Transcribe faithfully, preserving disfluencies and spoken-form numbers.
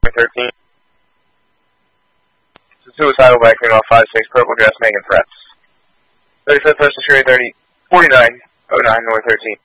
thirteen. It's a suicidal by female five six, purple dress, making threats. thirty-fifth First Security thirty, forty-nine oh nine North thirteen.